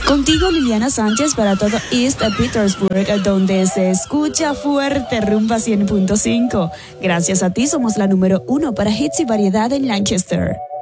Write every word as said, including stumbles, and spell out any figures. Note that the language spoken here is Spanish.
Contigo Liliana Sánchez para todo East Petersburg, donde se escucha fuerte Rumba cien punto cinco. Gracias a ti somos la número uno para hits y variedad en Lancaster.